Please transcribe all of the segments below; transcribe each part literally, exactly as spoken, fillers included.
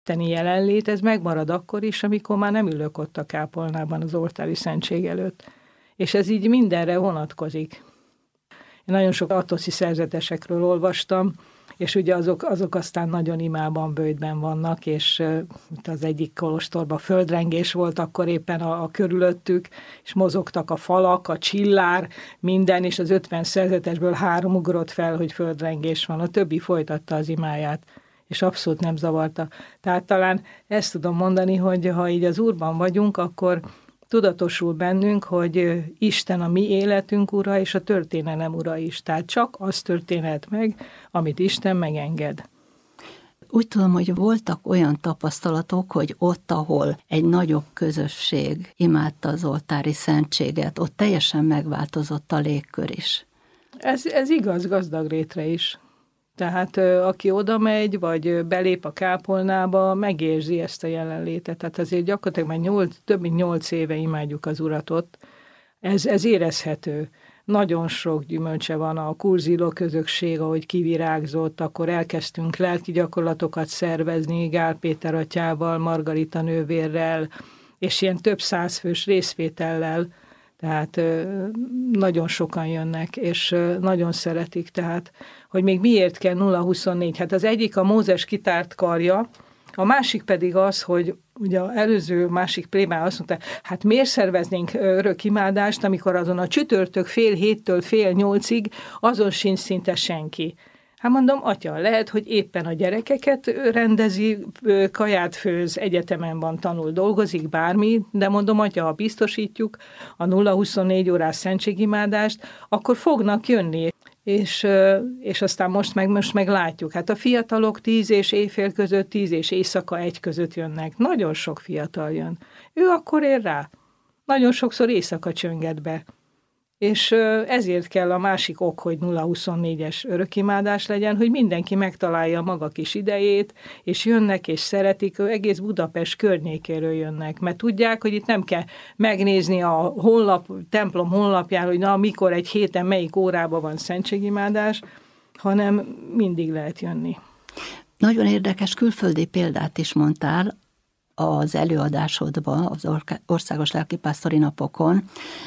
isteni jelenlét, ez megmarad akkor is, amikor már nem ülök ott a kápolnában az oltári szentség előtt. És ez így mindenre vonatkozik. Én nagyon sok atoszi szerzetesekről olvastam, és ugye azok, azok aztán nagyon imában, bőjtben vannak, és uh, az egyik kolostorban földrengés volt akkor éppen a, a körülöttük, és mozogtak a falak, a csillár, minden, és az ötven szerzetesből három ugrott fel, hogy földrengés van. A többi folytatta az imáját, és abszolút nem zavarta. Tehát talán ezt tudom mondani, hogy ha így az Úrban vagyunk, akkor tudatosul bennünk, hogy Isten a mi életünk ura, és a történelem ura is. Tehát csak az történhet meg, amit Isten megenged. Úgy tudom, hogy voltak olyan tapasztalatok, hogy ott, ahol egy nagyobb közösség imádta az oltári szentséget, ott teljesen megváltozott a légkör is. Ez, ez igaz Gazdagrétre is. Tehát aki oda megy, vagy belép a kápolnába, megérzi ezt a jelenlétet. Tehát azért gyakorlatilag már nyolc, több mint nyolc éve imádjuk az Urat ott. Ez, ez érezhető. Nagyon sok gyümölcse van a kurziló közösség, ahogy kivirágzott, akkor elkezdtünk lelki gyakorlatokat szervezni Gál Péter atyával, Margarita nővérrel, és ilyen több százfős részvétellel. Tehát nagyon sokan jönnek, és nagyon szeretik. Tehát, hogy még miért kell nulla huszonnégy? Hát az egyik a Mózes kitárt karja, a másik pedig az, hogy ugye az előző másik plébán azt mondta, hát miért szerveznénk örökimádást, amikor azon a csütörtök fél héttől fél nyolcig azon sincs szinte senki. Hát mondom, atya, lehet, hogy éppen a gyerekeket rendezi, kaját főz, egyetemen van, tanul, dolgozik, bármi, de mondom, atya, ha biztosítjuk a nulla huszonnégy órás szentségimádást, akkor fognak jönni. És, és aztán most meg, most meg látjuk. Hát a fiatalok tíz és éjfél között, tíz és éjszaka egy között jönnek. Nagyon sok fiatal jön. Ő akkor ér rá. Nagyon sokszor éjszaka csönget be. És ezért kell a másik ok, hogy nulla huszonnégyes örökimádás legyen, hogy mindenki megtalálja a maga kis idejét, és jönnek és szeretik, egész Budapest környékéről jönnek, mert tudják, hogy itt nem kell megnézni a honlap, templom honlapján, hogy na, mikor egy héten melyik órában van szentségimádás, hanem mindig lehet jönni. Nagyon érdekes külföldi példát is mondtál az előadásodban, az Országos Lelkipásztori Napokon,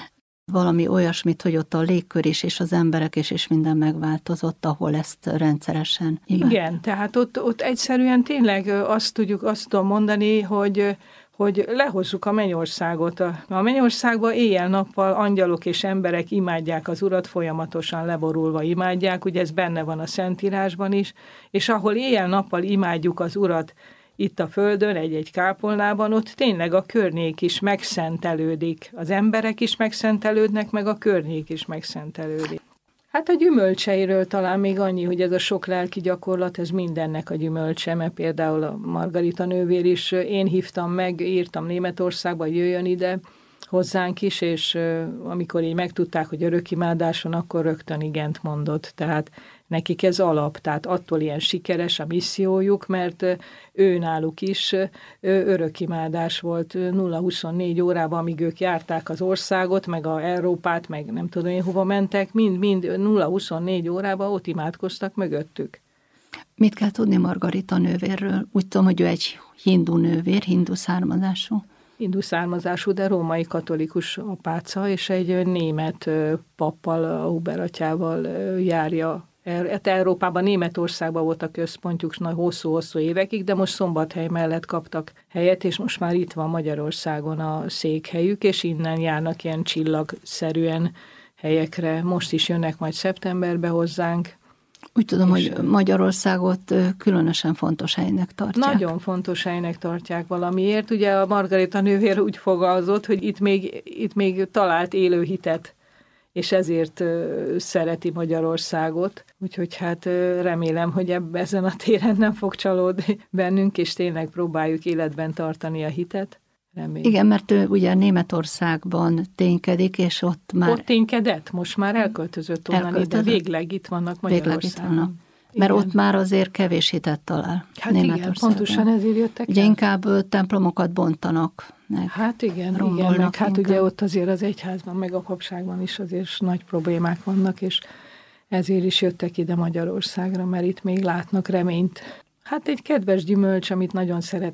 valami olyasmit, hogy ott a légkör is, és az emberek is, és minden megváltozott, ahol ezt rendszeresen imád. Igen, tehát ott, ott egyszerűen tényleg azt tudjuk, azt tudom mondani, hogy, hogy lehozzuk a mennyországot. A mennyországban éjjel-nappal angyalok és emberek imádják az Urat, folyamatosan leborulva imádják, ugye ez benne van a Szentírásban is, és ahol éjjel-nappal imádjuk az Urat, itt a földön, egy-egy kápolnában, ott tényleg a környék is megszentelődik. Az emberek is megszentelődnek, meg a környék is megszentelődik. Hát a gyümölcseiről talán még annyi, hogy ez a sok lelki gyakorlat, ez mindennek a gyümölcse, mert például a Margarita nővér is, én hívtam meg, írtam Németországba, hogy jöjjön ide hozzánk is, és amikor így megtudták, hogy örökimádás van, akkor rögtön igent mondott. Tehát nekik ez alap, tehát attól ilyen sikeres a missziójuk, mert ő náluk is örökimádás volt nulla huszonnégy órában, amíg ők járták az országot, meg a Európát, meg nem tudom én hova mentek, mind-mind nulla huszonnégy órában ott imádkoztak mögöttük. Mit kell tudni Margarita nővérről? Úgy tudom, hogy ő egy hindu nővér, hindu származású. Hindu származású, de római katolikus apáca, és egy német pappal, a Huber atyával járja. Hát Európában, Németországban volt a központjuk hosszú-hosszú évekig, de most Szombathely mellett kaptak helyet, és most már itt van Magyarországon a székhelyük, és innen járnak ilyen csillagszerűen helyekre. Most is jönnek majd szeptemberbe hozzánk. Úgy tudom, hogy Magyarországot különösen fontos helynek tartják. Nagyon fontos helynek tartják valamiért. Ugye a Margarita nővér úgy fogalmazott, hogy itt még, itt még talált élő hitet, és ezért uh, szereti Magyarországot. Úgyhogy hát uh, remélem, hogy ebben ezen a téren nem fog csalódni bennünk, és tényleg próbáljuk életben tartani a hitet. Remélem. Igen, mert ő ugye Németországban ténykedik, és ott már... Ott ténykedett, most már elköltözött onnan ide, végleg itt vannak Magyarországon. Végleg itt vannak. Mert igen. Ott már azért kevés hitet talál. Hát igen, pontosan ezért jöttek ugye el. inkább templomokat bontanak. Meg hát igen, igen, meg hát ugye ott azért az egyházban, meg a papságban is azért nagy problémák vannak, és ezért is jöttek ide Magyarországra, mert itt még látnak reményt Hát egy kedves gyümölcs, amit nagyon szeret